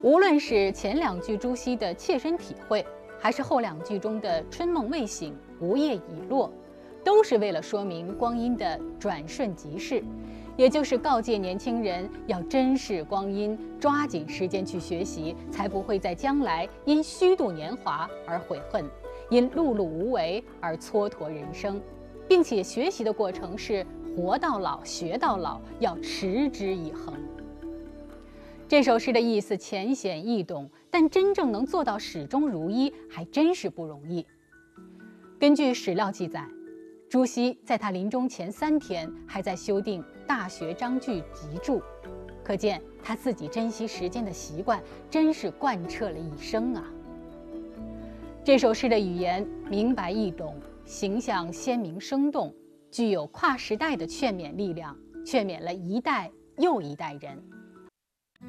无论是前两句朱熹的切身体会，还是后两句中的春梦未醒，无叶已落，都是为了说明光阴的转瞬即逝，也就是告诫年轻人要珍视光阴，抓紧时间去学习，才不会在将来因虚度年华而悔恨，因碌碌无为而蹉跎人生，并且学习的过程是活到老学到老，要持之以恒。这首诗的意思浅显易懂，但真正能做到始终如一，还真是不容易。根据史料记载，朱熹在他临终前3天还在修订《大学章句集注》，可见他自己珍惜时间的习惯真是贯彻了一生啊。这首诗的语言明白易懂，形象鲜明生动，具有跨时代的劝勉力量，劝勉了一代又一代人。